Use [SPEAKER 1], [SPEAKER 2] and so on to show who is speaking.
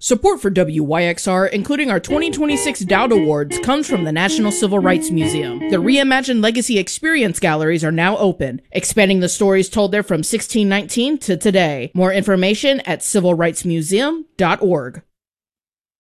[SPEAKER 1] Support for WYXR, including our 2026 Dowd Awards, comes from the National Civil Rights Museum. The reimagined Legacy Experience galleries are now open, expanding the stories told there from 1619 to today. More information at civilrightsmuseum.org.